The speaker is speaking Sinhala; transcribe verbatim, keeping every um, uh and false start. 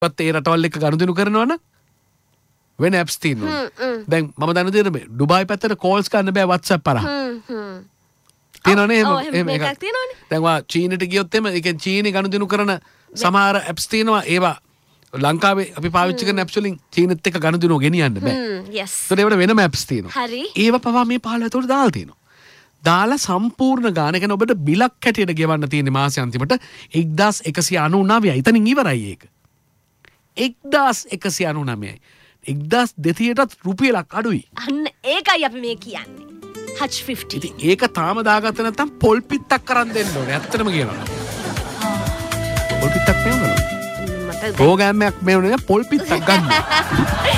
පත් ඒ රටවල් එක්ක ගනුදෙනු කරනවා නම් වෙන ඇප්ස් තියෙනවා. දැන් මම දන්න දෙයක් මේ ඩුබායි පැත්තට කෝල්ස් ගන්න බෑ WhatsApp හරහා. තියෙනවනේ එහෙම එකක් තියෙනවනේ. දැන් වා චීනෙට ගියොත් එම ඒ කියන්නේ චීනේ ගනුදෙනු කරන සමහර ඇප්ස් තියෙනවා ඒවා ලංකාවේ අපි පාවිච්චි කරන ඇප්ස් වලින් චීනෙත් එක්ක ගනුදෙනුව ගෙනියන්න බෑ. yes. ඒකට ඒවට වෙනම ඇප්ස් තියෙනවා. හරි. ඒව පවා මේ පහළ ඇතුළට දාලා තියෙනවා. දාලා සම්පූර්ණ ගාන කියන්නේ ඔබට බිලක් හැටියට ගෙවන්න තියෙන මාසෙ අන්තිමට එක්දාස් එකසිය අනූනවයයි. එතනින් ඉවරයි ඒක. එක්දාස් එකසිය අනූනවයයි. එක්දාස් දෙසීයටත් රුපියලක් අඩුයි. අන්න ඒකයි අපි මේ කියන්නේ. Hutch fifty. ඉතින් ඒක තාම දාගත්තේ නැත්නම් පොල් පිත්තක් කරන් දෙන්න ඕනේ. ඇත්තටම කියනවා. පොල් පිත්තක් නෙවෙයි. මට ප්‍රෝග්‍රෑම් එකක් මේ වුණේ පොල් පිත්තක් ගන්න.